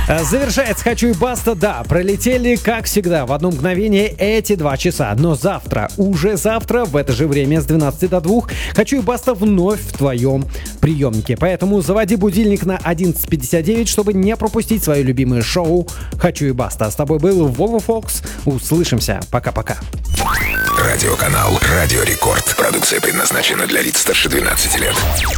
Завершается «Хочу» и «Баста». Да, пролетели, как всегда, в одно мгновение эти 2 часа. Но завтра, уже завтра, в это же время, с 12 до 2, «Хочу» и «Баста» вновь в твоем приемнике. Поэтому заводи будильник на 11:59, чтобы не пропустить свое любимое шоу «Хочу» и «Баста». А с тобой был Вова Фокс. Услышимся. Пока-пока. Радиоканал «Радио Рекорд». Продукция предназначена для лиц старше 12 лет.